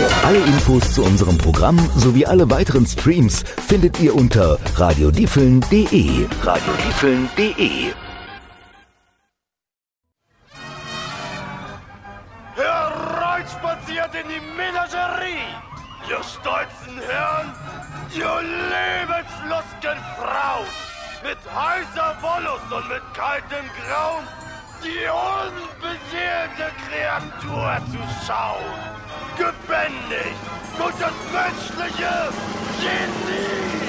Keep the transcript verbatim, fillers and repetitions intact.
Alle Infos zu unserem Programm sowie alle weiteren Streams findet ihr unter radiodiefeln punkt de. radiodiefeln punkt de. Hereinspaziert in die Menagerie, ihr stolzen Herren, ihr lebenslustigen Frauen, mit heißer Wollust und mit kaltem Grauen, die unbeseelte Kreatur zu schauen, gebändigt durch das menschliche Genie.